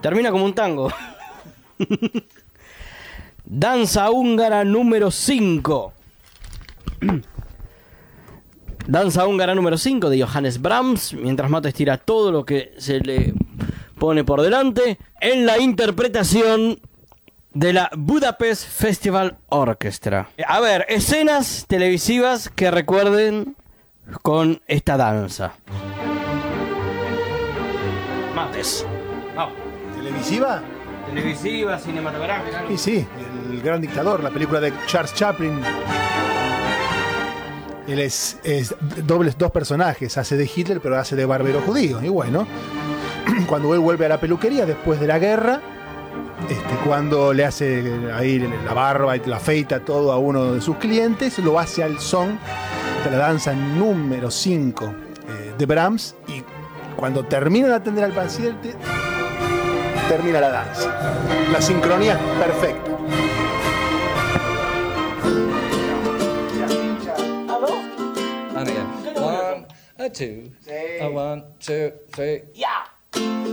Termina como un tango. Danza húngara número 5. Danza húngara número 5 de Johannes Brahms. Mientras Mato estira todo lo que se le pone por delante. En la interpretación de la Budapest Festival Orchestra. A ver, escenas televisivas que recuerden con esta danza. Mates. Vamos. ¿Televisiva? Televisiva, cinematográfica. Y sí, El Gran Dictador, la película de Charles Chaplin. Él es dos personajes, hace de Hitler pero hace de barbero judío. Y bueno, cuando él vuelve a la peluquería después de la guerra, cuando le hace ahí la barba y la afeita todo a uno de sus clientes, lo hace al son de la danza número 5 de Brahms, y cuando termina de atender al paciente, termina la danza. La sincronía es perfecta. And again. 1, 2, 1, 2, 3. Ya.